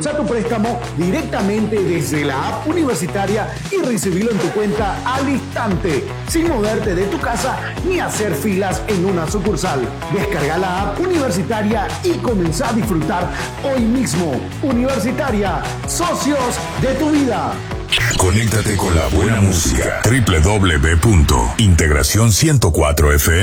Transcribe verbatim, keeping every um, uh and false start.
Impulsa tu préstamo directamente desde la app universitaria y recibirlo en tu cuenta al instante, sin moverte de tu casa ni hacer filas en una sucursal. Descarga la app universitaria y comenzá a disfrutar hoy mismo. Universitaria, socios de tu vida. Conéctate con la buena música. doble u doble u doble u punto integración ciento cuatro F M